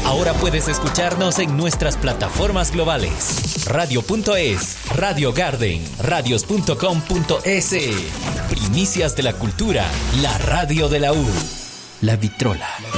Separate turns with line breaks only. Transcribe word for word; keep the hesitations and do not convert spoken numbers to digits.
Ahora puedes escucharnos en nuestras plataformas globales. Radio punto es, Radio Garden, radios punto com punto es. Primicias de la cultura, la radio de la U. La Vitrola.